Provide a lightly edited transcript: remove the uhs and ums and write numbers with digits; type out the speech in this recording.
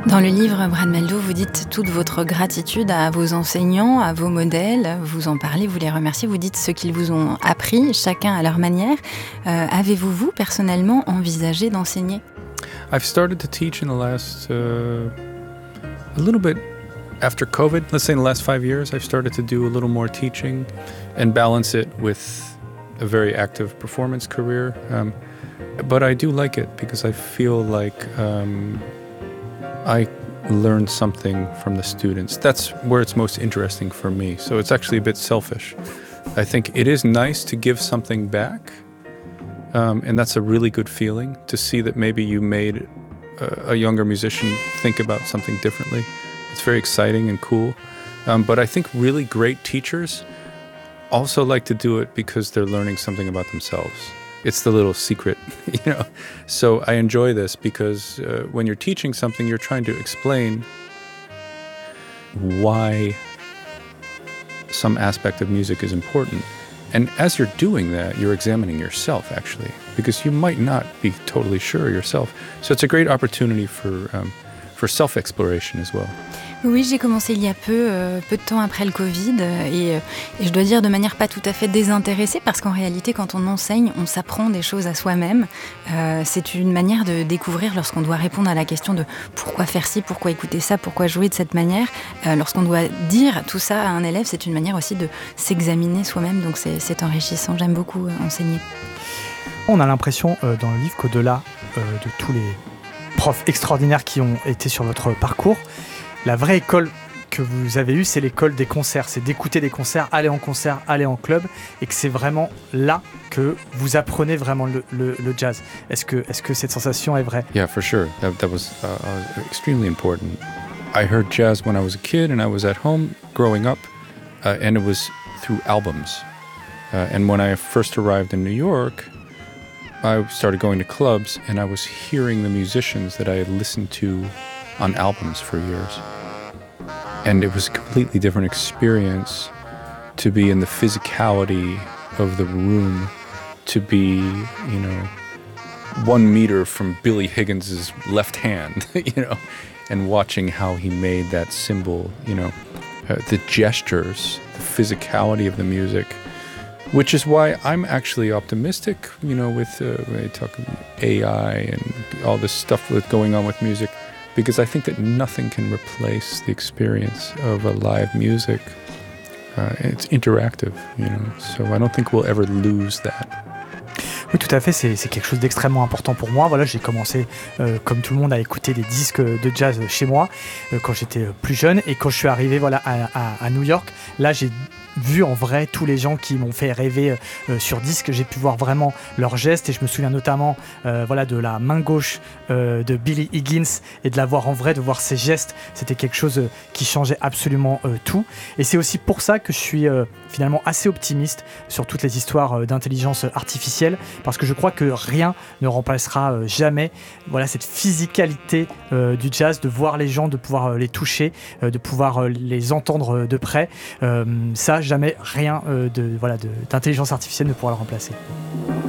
Dans le livre, Brad Mehldau, vous dites toute votre gratitude à vos enseignants, à vos modèles. Vous en parlez, vous les remerciez, vous dites ce qu'ils vous ont appris, chacun à leur manière. Avez-vous, vous, personnellement, envisagé d'enseigner? I've started to teach in the last, a little bit after COVID. Let's say in the last 5 years, I've started to do a little more teaching and balance it with a very active performance career. But I do like it because I feel like I learn something from the students. That's where it's most interesting for me. So it's actually a bit selfish. I think it is nice to give something back. And that's a really good feeling to see that maybe you made a younger musician think about something differently. It's very exciting and cool. But I think really great teachers also like to do it because they're learning something about themselves. It's the little secret, you know. So I enjoy this because when you're teaching something, you're trying to explain why some aspect of music is important. And as you're doing that, you're examining yourself, actually, because you might not be totally sure yourself. So it's a great opportunity for self-exploration as well. Oui, j'ai commencé il y a peu de temps après le Covid et je dois dire de manière pas tout à fait désintéressée parce qu'en réalité, quand on enseigne, on s'apprend des choses à soi-même. C'est une manière de découvrir lorsqu'on doit répondre à la question de pourquoi faire ci, pourquoi écouter ça, pourquoi jouer de cette manière. Lorsqu'on doit dire tout ça à un élève, c'est une manière aussi de s'examiner soi-même, donc c'est enrichissant. J'aime beaucoup enseigner. On a l'impression dans le livre qu'au-delà de tous les profs extraordinaires qui ont été sur votre parcours, la vraie école que vous avez eue, c'est l'école des concerts. C'est d'écouter des concerts, aller en concert, aller en club, et que c'est vraiment là que vous apprenez vraiment le jazz. Est-ce que cette sensation est vraie? Yeah, for sure. That was extremely important. I heard jazz when I was a kid and I was at home growing up, and it was through albums. And when I first arrived in New York, I started going to clubs and I was hearing the musicians that I had listened to on albums for years. And it was a completely different experience to be in the physicality of the room, to be, 1 meter from Billy Higgins's left hand, and watching how he made that symbol, the gestures, the physicality of the music, which is why I'm actually optimistic, with when I talk about AI and all this stuff that's going on with music. Because I think that nothing can replace the experience of a live music. It's interactive, so I don't think we'll ever lose that. Oui, tout à fait, c'est quelque chose d'extrêmement important pour moi. Voilà, j'ai commencé, comme tout le monde, à écouter des disques de jazz chez moi quand j'étais plus jeune. Et quand je suis arrivé à New York, là, j'ai vu en vrai tous les gens qui m'ont fait rêver sur disque. J'ai pu voir vraiment leurs gestes et je me souviens notamment de la main gauche de Billy Higgins et de la voir en vrai, de voir ses gestes. C'était quelque chose qui changeait absolument tout. Et c'est aussi pour ça que je suis finalement assez optimiste sur toutes les histoires d'intelligence artificielle, parce que je crois que rien ne remplacera jamais cette physicalité du jazz, de voir les gens, de pouvoir les toucher, de pouvoir les entendre de près. Ça, jamais rien d'intelligence artificielle ne pourra le remplacer.